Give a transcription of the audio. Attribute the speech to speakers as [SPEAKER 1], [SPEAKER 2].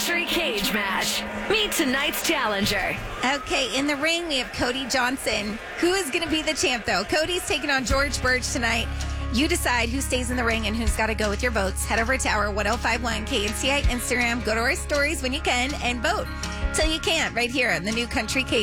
[SPEAKER 1] Country Cage Match. Meet tonight's challenger.
[SPEAKER 2] Okay, in the ring, we have Cody Johnson. Who is going to be the champ, though? Cody's taking on George Birch tonight. You decide who stays in the ring and who's got to go with your votes. Head over to our 1051 KNCI Instagram. Go to our stories when you can and vote till you can't right here on the new Country Cage